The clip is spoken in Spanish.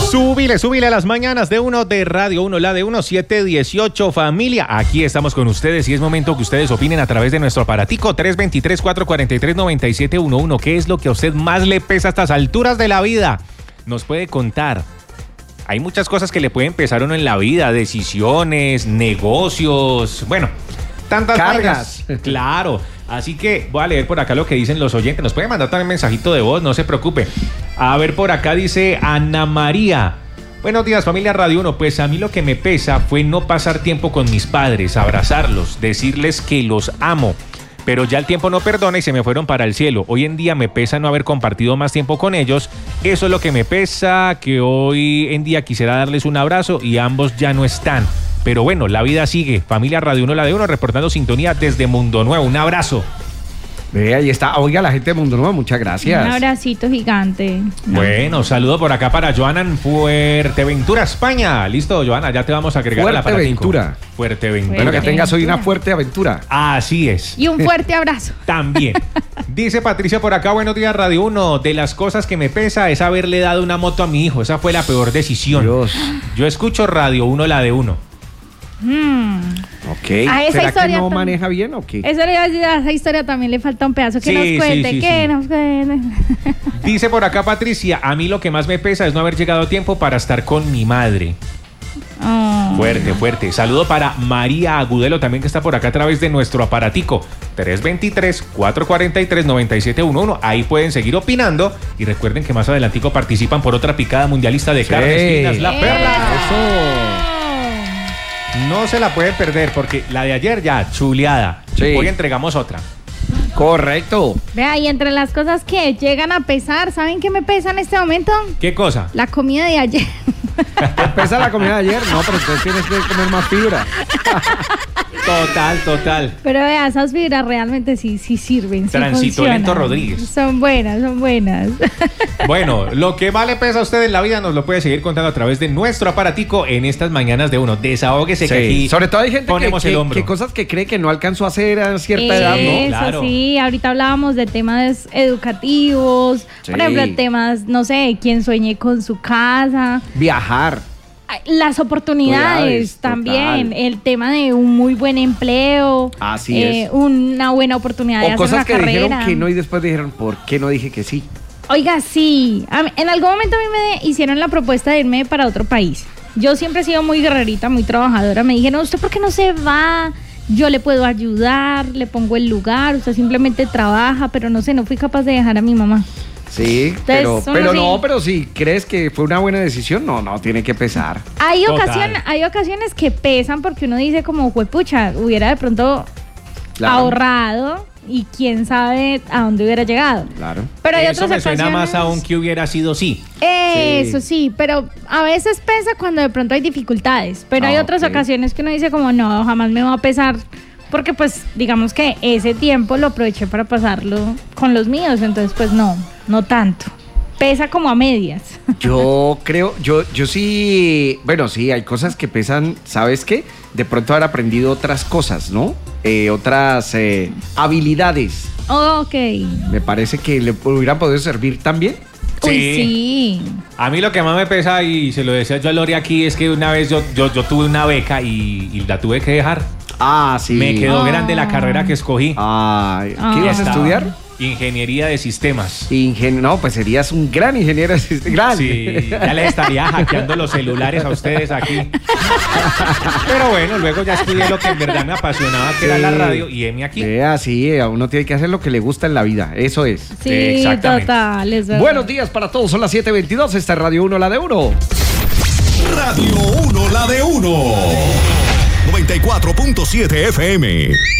Súbile a las mañanas de uno de Radio 1, la de 1, 718, familia. Aquí estamos con ustedes y es momento que ustedes opinen a través de nuestro aparatico 323-443-9711. ¿Qué es lo que a usted más le pesa a estas alturas de la vida? Nos puede contar. Hay muchas cosas que le pueden pesar a uno en la vida, decisiones, negocios, bueno, tantas cargas. Claro. Así que voy a leer por acá lo que dicen los oyentes. Nos pueden mandar también mensajito de voz, no se preocupe. A ver, por acá dice Ana María. Buenos días, familia Radio 1. Pues a mí lo que me pesa fue no pasar tiempo con mis padres, abrazarlos, decirles que los amo. Pero ya el tiempo no perdona y se me fueron para el cielo. Hoy en día me pesa no haber compartido más tiempo con ellos. Eso es lo que me pesa, que hoy en día quisiera darles un abrazo y ambos ya no están. Pero bueno, la vida sigue. Familia Radio 1, la de 1, reportando sintonía desde Mundo Nuevo. Un abrazo. Ahí está. Oiga, la gente de Mundo Nuevo, muchas gracias. Un abracito gigante. Bueno, saludo por acá para Joana en Fuerteventura, España. Listo, Joana, ya te vamos a agregar a la Fuerteventura. Fuerteventura. Bueno, que tengas hoy una fuerte aventura. Así es. Y un fuerte abrazo. También. Dice Patricia por acá, buenos días Radio 1. De las cosas que me pesa es haberle dado una moto a mi hijo. Esa fue la peor decisión. Dios. Yo escucho Radio 1, la de 1. Ok. A esa ¿Será historia que no maneja bien o qué? Eso le iba a decir, a esa historia también le falta un pedazo que Sí, nos cuente. sí, que sí. nos cuente. Dice por acá Patricia, a mí lo que más me pesa es no haber llegado a tiempo para estar con mi madre. Oh. Fuerte. Saludo para María Agudelo también, que está por acá a través de nuestro aparatico 323-443-9711. Ahí pueden seguir opinando y recuerden que más adelantico participan por otra picada mundialista de carnes finas, La Perla. Eso. No se la pueden perder porque la de ayer ya chuleada. Sí. Hoy entregamos otra. Correcto. Vea, y entre las cosas que llegan a pesar, ¿saben qué me pesa en este momento? ¿Qué cosa? La comida de ayer. ¿Te pesa la comida de ayer? No, pero entonces tienes que comer más fibra. Total. Pero vea, esas fibras realmente sí sirven. Sí Transito funcionan. Lento Rodríguez. Son buenas. Bueno, lo que más le pesa a usted en la vida nos lo puede seguir contando a través de nuestro aparatico en estas mañanas de 1. Desahógese que aquí Sobre todo hay gente ponemos el hombro. que cosas que cree que no alcanzó a hacer a cierta edad, ¿no? Eso Claro. sí, ahorita hablábamos de temas educativos, Sí. por ejemplo, temas, no sé, quién sueñe con su casa, Viajar. las oportunidades Oportunidades, también, total. el tema de un muy buen empleo, Así es. una buena oportunidad de O hacer cosas una que carrera. dijeron que no y después dijeron, ¿por qué no dije que sí? Oiga, sí, en algún momento a mí me hicieron la propuesta de irme para otro país. Yo siempre he sido muy guerrerita, muy trabajadora. Me dijeron, ¿usted por qué no se va? Yo le puedo ayudar, le pongo el lugar, usted simplemente trabaja, pero no sé, no fui capaz de dejar a mi mamá. Sí, Entonces, pero si crees que fue una buena decisión, no, tiene que pesar. Hay Total. ocasiones que pesan porque uno dice como, juepucha, hubiera de pronto Claro. ahorrado y quién sabe a dónde hubiera llegado. Claro. Pero hay Eso otras me suena ocasiones... más aún que hubiera sido sí. Eso sí, pero a veces pesa cuando de pronto hay dificultades. Pero hay otras ok. ocasiones que uno dice como, no, jamás me va a pesar. Porque pues digamos que ese tiempo lo aproveché para pasarlo con los míos. Entonces pues no tanto. Pesa como a medias. Yo creo, yo sí, bueno, sí, hay cosas que pesan, ¿sabes qué? De pronto haber aprendido otras cosas, ¿no? Otras habilidades. Ok. Me parece que le hubieran podido servir también. Uy, Sí. sí. A mí lo que más me pesa, y se lo decía yo a Lore aquí, es que una vez yo tuve una beca y la tuve que dejar. Ah, sí. Me quedó Ah. grande la carrera que escogí. Ay, Ah. ¿qué ibas a Estaba estudiar? Ingeniería de sistemas. No, pues serías un gran ingeniero. Gran. Sí, ya les estaría hackeando los celulares a ustedes aquí. Pero bueno, luego ya estudié lo que en verdad me apasionaba, que era la radio, y heme aquí. Sí, a uno tiene que hacer lo que le gusta en la vida. Eso es. Sí, Exactamente. total, es verdad. Buenos días para todos, son las 7:22. Esta es Radio 1, la de 1. Radio 1, la de 1. 94.7 FM.